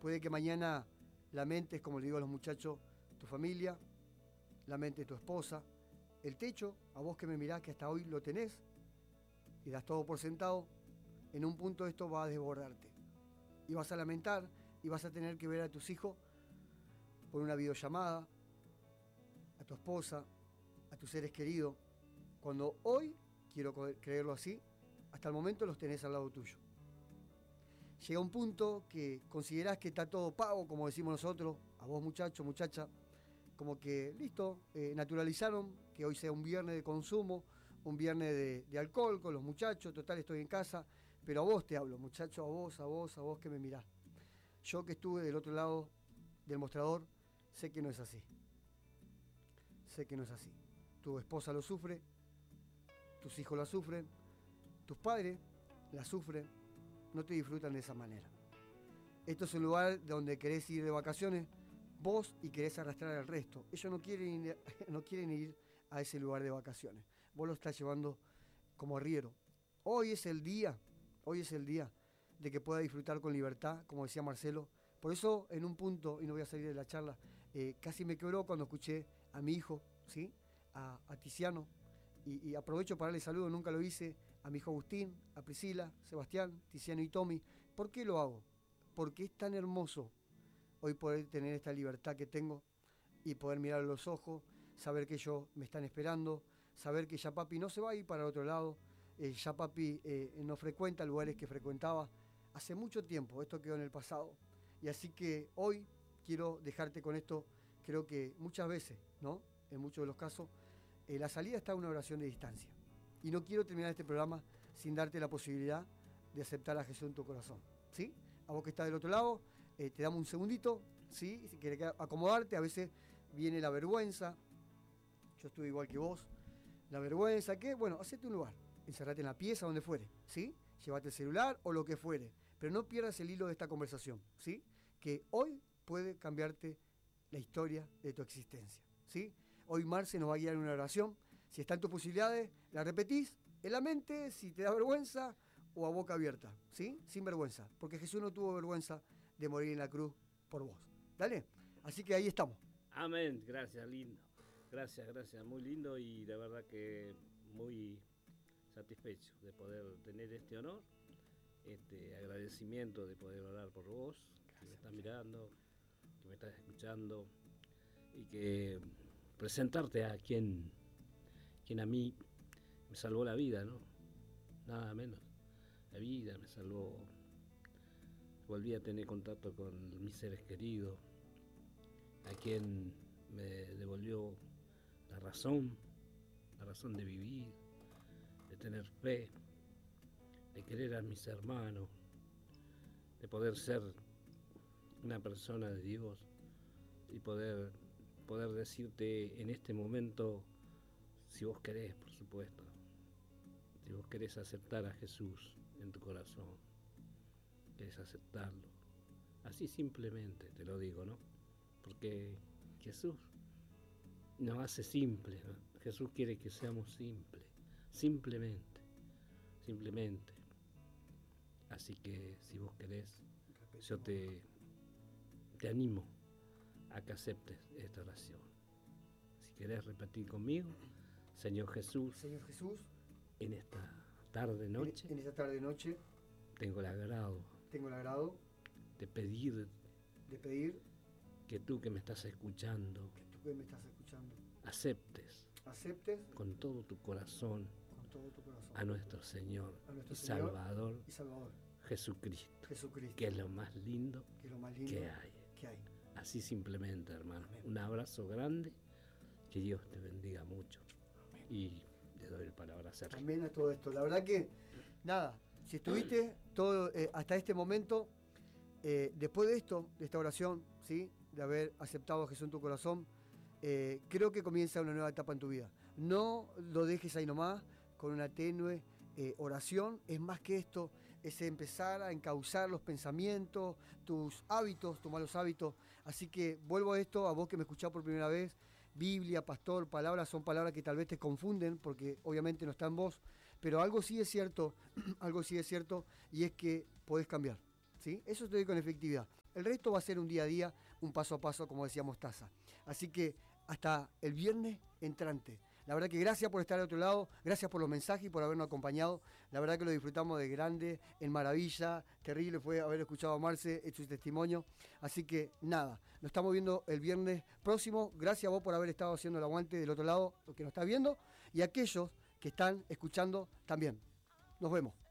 Puede que mañana lamentes, como le digo a los muchachos, tu familia, lamentes tu esposa, el techo, a vos que me mirás que hasta hoy lo tenés y das todo por sentado, en un punto esto va a desbordarte. Y vas a lamentar y vas a tener que ver a tus hijos por una videollamada, a tu esposa, a tus seres queridos, cuando hoy, quiero creerlo así, hasta el momento los tenés al lado tuyo. Llega un punto que considerás que está todo pago, como decimos nosotros, a vos muchacho, muchacha, como que listo, naturalizaron que hoy sea un viernes de consumo, un viernes de alcohol con los muchachos, total estoy en casa, pero a vos te hablo, muchacho, a vos que me mirás. Yo que estuve del otro lado del mostrador, sé que no es así. Sé que no es así. Tu esposa lo sufre, tus hijos la sufren, tus padres la sufren, no te disfrutan de esa manera. Esto es un lugar donde querés ir de vacaciones, vos, y querés arrastrar al resto. Ellos no quieren ir a ese lugar de vacaciones. Vos lo estás llevando como arriero. Hoy es el día de que pueda disfrutar con libertad, como decía Marcelo. Por eso, en un punto, y no voy a salir de la charla, casi me quebró cuando escuché a mi hijo, ¿sí? a Tiziano, y aprovecho para darle saludo, nunca lo hice, a mi hijo Agustín, a Priscila, Sebastián, Tiziano y Tommy. ¿Por qué lo hago? Porque es tan hermoso hoy poder tener esta libertad que tengo y poder mirar a los ojos, saber que ellos me están esperando, saber que ya papi no se va a ir para el otro lado, ya papi no frecuenta lugares que frecuentaba hace mucho tiempo, esto quedó en el pasado. Y así que hoy quiero dejarte con esto, creo que muchas veces, ¿no? En muchos de los casos, la salida está en una oración de distancia. Y no quiero terminar este programa sin darte la posibilidad de aceptar a Jesús en tu corazón, ¿sí? A vos que estás del otro lado, te damos un segundito, ¿sí? Si querés acomodarte, a veces viene la vergüenza, yo estuve igual que vos, la vergüenza, que, bueno, hacete un lugar, encerrate en la pieza, donde fuere, ¿sí? Llévate el celular o lo que fuere, pero no pierdas el hilo de esta conversación, ¿sí? Que hoy puede cambiarte la historia de tu existencia, ¿sí? Hoy Marce nos va a guiar en una oración, si están tus posibilidades, la repetís en la mente, si te da vergüenza, o a boca abierta, ¿sí? Sin vergüenza, porque Jesús no tuvo vergüenza de morir en la cruz por vos. Dale, así que ahí estamos. Amén, gracias, lindo. Gracias, muy lindo y de verdad que muy satisfecho de poder tener este honor, este agradecimiento de poder orar por vos, gracias, que me estás mirando, que me estás escuchando y que presentarte a quien a mí me salvó la vida, ¿no? Nada menos. La vida me salvó. Volví a tener contacto con mis seres queridos, a quien me devolvió la razón de vivir, de tener fe, de querer a mis hermanos, de poder ser una persona de Dios y poder decirte en este momento, si vos querés, por supuesto, si vos querés aceptar a Jesús en tu corazón, querés aceptarlo, así simplemente te lo digo, ¿no? Porque Jesús nos hace simples, ¿no? Jesús quiere que seamos simples, simplemente. Así que si vos querés, yo te animo a que aceptes esta oración. Si querés repetir conmigo, Señor Jesús, en esta tarde noche, tengo el agrado de pedir que tú que me estás escuchando, aceptes con todo tu corazón a nuestro Señor y Salvador Jesucristo, que es lo más lindo que hay. Así simplemente, hermano. Amén. Un abrazo grande, que Dios te bendiga mucho. Amén. Y le doy el palabra a Sergio. Amén a todo esto. La verdad que, nada, si estuviste todo hasta este momento, después de esto, de esta oración, ¿sí? De haber aceptado a Jesús en tu corazón, creo que comienza una nueva etapa en tu vida. No lo dejes ahí nomás, con una tenue oración. Es más que esto, es empezar a encauzar los pensamientos, tus hábitos, tus malos hábitos. Así que vuelvo a esto, a vos que me escuchás por primera vez. Biblia, pastor, palabras son palabras que tal vez te confunden, porque obviamente no está en vos, pero algo sí es cierto, y es que podés cambiar, ¿sí? Eso te doy con efectividad. El resto va a ser un día a día, un paso a paso, como decíamos, Taza. Así que hasta el viernes entrante. La verdad que gracias por estar al otro lado, gracias por los mensajes y por habernos acompañado. La verdad que lo disfrutamos de grande, en maravilla, terrible fue haber escuchado a Marce, hecho su testimonio. Así que nada, nos estamos viendo el viernes próximo. Gracias a vos por haber estado haciendo el aguante del otro lado, lo que nos está viendo, y aquellos que están escuchando también. Nos vemos.